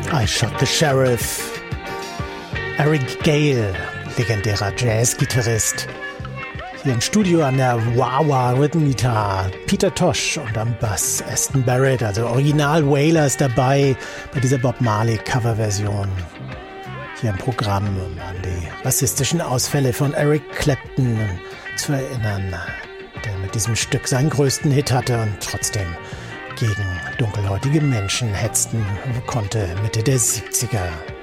I Shot the Sheriff. Eric Gale, legendärer Jazz-Gitarrist. Hier im Studio an der Wah-Wah Rhythm Guitar Peter Tosh und am Bass Aston Barrett, also Original Wailers dabei bei dieser Bob Marley Coverversion. Hier im Programm, um an die bassistischen Ausfälle von Eric Clapton zu erinnern, der mit diesem Stück seinen größten Hit hatte und trotzdem gegen dunkelhäutige Menschen hetzen konnte, Mitte der 70er.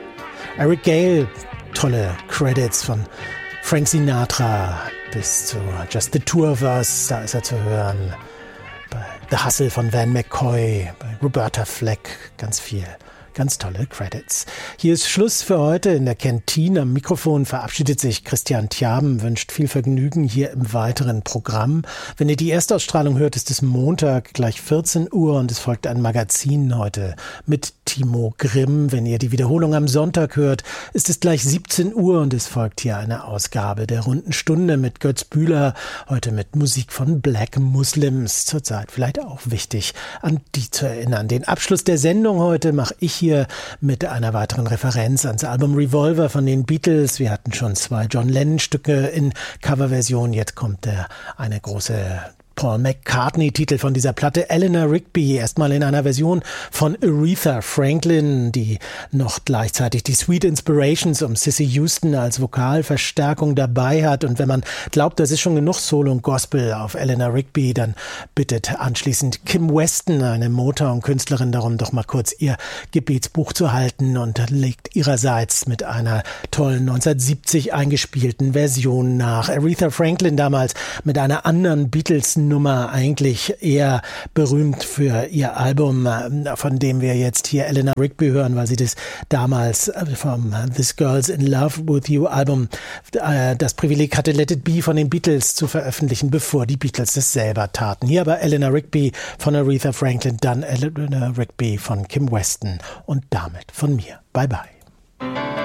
Eric Gale, tolle Credits von Frank Sinatra bis zu Just the Two of Us, da ist er zu hören. Bei The Hustle von Van McCoy, bei Roberta Fleck, ganz viel. Ganz tolle Credits. Hier ist Schluss für heute in der Kantine. Am Mikrofon verabschiedet sich Christian Tjaben, wünscht viel Vergnügen hier im weiteren Programm. Wenn ihr die Erstausstrahlung hört, ist es Montag, gleich 14 Uhr und es folgt ein Magazin heute mit Timo Grimm. Wenn ihr die Wiederholung am Sonntag hört, ist es gleich 17 Uhr und es folgt hier eine Ausgabe der Runden Stunde mit Götz Bühler. Heute mit Musik von Black Muslims. Zurzeit vielleicht auch wichtig, an die zu erinnern. Den Abschluss der Sendung heute mache ich hier mit einer weiteren Referenz ans Album Revolver von den Beatles. Wir hatten schon 2 John Lennon-Stücke in Coverversion. Jetzt kommt eine große Paul McCartney-Titel von dieser Platte, Eleanor Rigby, erstmal in einer Version von Aretha Franklin, die noch gleichzeitig die Sweet Inspirations um Cissy Houston als Vokalverstärkung dabei hat. Und wenn man glaubt, das ist schon genug Soul und Gospel auf Eleanor Rigby, dann bittet anschließend Kim Weston, eine Motown-Künstlerin, darum, doch mal kurz ihr Gebetsbuch zu halten und legt ihrerseits mit einer tollen 1970 eingespielten Version nach. Aretha Franklin damals mit einer anderen Beatles-Nummer, eigentlich eher berühmt für ihr Album, von dem wir jetzt hier Eleanor Rigby hören, weil sie das damals vom This Girl's in Love With You Album das Privileg hatte, Let It Be von den Beatles zu veröffentlichen, bevor die Beatles das selber taten. Hier aber Eleanor Rigby von Aretha Franklin, dann Eleanor Rigby von Kim Weston und damit von mir. Bye bye.